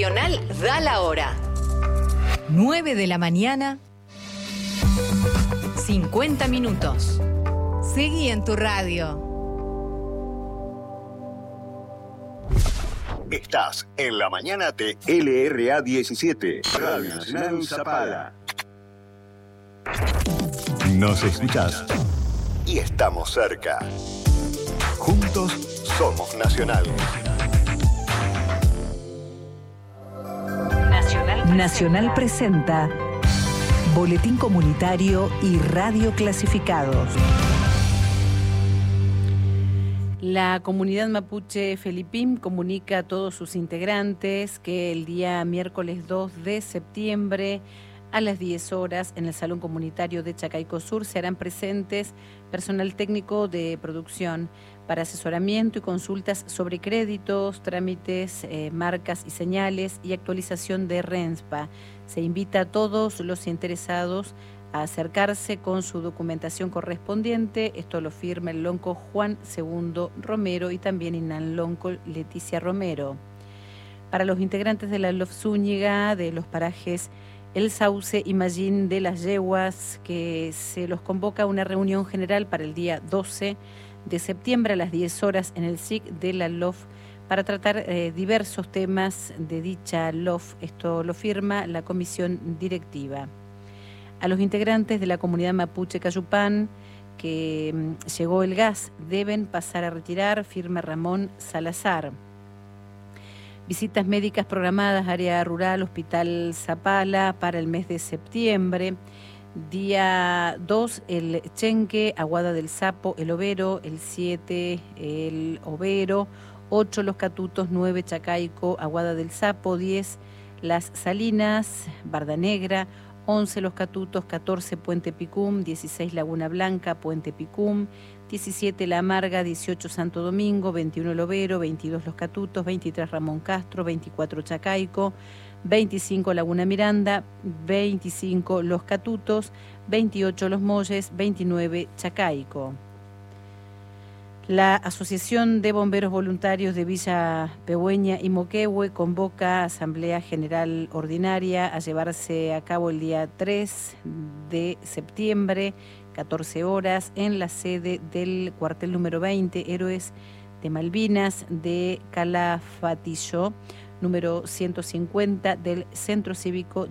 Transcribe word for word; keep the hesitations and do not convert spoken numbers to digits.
Nacional da la hora. nueve de la mañana, cincuenta minutos. Seguí en tu radio. Estás en la mañana de L R A diecisiete, Radio Nacional Zapala. Nos escuchás y estamos cerca. Juntos somos Nacional. Nacional, Nacional presenta Boletín Comunitario y Radio Clasificados. La comunidad mapuche Felipim comunica a todos sus integrantes que el día miércoles dos de septiembre a las diez horas en el Salón Comunitario de Chacaico Sur se harán presentes personal técnico de producción para asesoramiento y consultas sobre créditos, trámites, eh, marcas y señales y actualización de RENSPA. Se invita a todos los interesados a acercarse con su documentación correspondiente. Esto lo firma el lonco Juan Segundo Romero y también Inan Lonco Leticia Romero. Para los integrantes de la LOF Zúñiga, de los parajes El Sauce y Mallín de las Yeguas, que se los convoca a una reunión general para el día doce de septiembre a las diez horas en el S I C de la LOF para tratar eh, diversos temas de dicha LOF. Esto lo firma la comisión directiva. A los integrantes de la comunidad mapuche Cayupán, que mm, llegó el gas, deben pasar a retirar, firma Ramón Salazar. Visitas médicas programadas, área rural, Hospital Zapala, para el mes de septiembre. Día dos, el Chenque, Aguada del Sapo, el Overo. El siete, el Overo. ocho, Los Catutos. nueve, Chacaico, Aguada del Sapo. diez, Las Salinas, Barda Negra. once, Los Catutos. catorce, Puente Picum. dieciséis, Laguna Blanca, Puente Picum. diecisiete, La Amarga. dieciocho, Santo Domingo. veintiuno, El Overo. veintidós, Los Catutos. veintitrés, Ramón Castro. veinticuatro, Chacaico. veinticinco, Laguna Miranda. veinticinco, Los Catutos. veintiocho, Los Molles. veintinueve, Chacaico. La Asociación de Bomberos Voluntarios de Villa Pehuen y Moquehue convoca Asamblea General Ordinaria a llevarse a cabo el día tres de septiembre, catorce horas, en la sede del cuartel número veinte, Héroes de Malvinas de Calafatillo, número ciento cincuenta del Centro Cívico